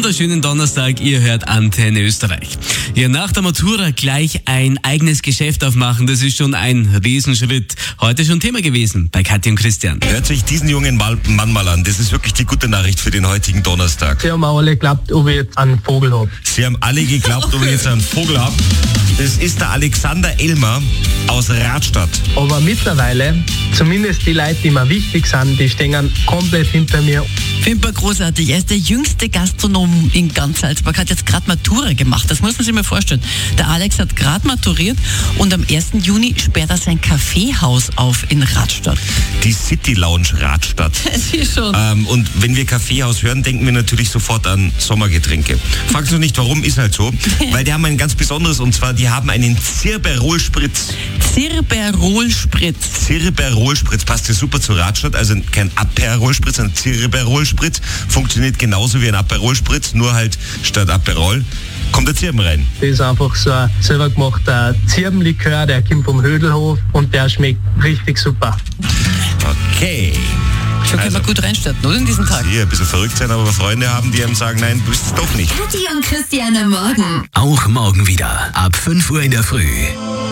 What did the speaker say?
wunderschönen Donnerstag, ihr hört Antenne Österreich. Ja, nach der Matura gleich ein eigenes Geschäft aufmachen, das ist schon ein Riesenschritt. Heute schon Thema gewesen bei Kathi und Christian. Hört sich diesen jungen Mann mal an, das ist wirklich die gute Nachricht für den heutigen Donnerstag. Sie haben alle geglaubt, ob ich jetzt einen Vogel habe. Sie haben alle geglaubt, ob ich jetzt einen Vogel habe. Das ist der Alexander Elmer aus Radstadt. Aber mittlerweile, zumindest die Leute, die mir wichtig sind, die stehen komplett hinter mir. Fimper großartig. Er ist der jüngste Gastronom in ganz Salzburg, hat jetzt gerade Matura gemacht. Das muss man sich mal vorstellen. Der Alex hat gerade maturiert und am 1. Juni sperrt er sein Kaffeehaus auf in Radstadt. Die City Lounge Radstadt. Sie schon. Und wenn wir Kaffeehaus hören, denken wir natürlich sofort an Sommergetränke. Fragst du nicht, warum? Ist halt so. Weil die haben ein ganz besonderes, und zwar, die haben einen Zirberol-Spritz. Zirberol-Spritz. Zirberol-Spritz passt ja super zu Radstadt, also kein Aperol-Spritz, sondern Zirberol-Spritz. Funktioniert genauso wie ein Aperol-Spritz, nur halt statt Aperol kommt der Zirben rein. Das ist einfach so ein selber gemachter Zirbenlikör, der kommt vom Hödelhof und der schmeckt richtig super. Okay. Schon können wir gut reinstarten, oder, in diesen Tag? Hier ein bisschen verrückt sein, aber Freunde haben, die einem sagen, nein, du bist es doch nicht. Kathi und Christian am Morgen. Auch morgen wieder ab 5 Uhr in der Früh.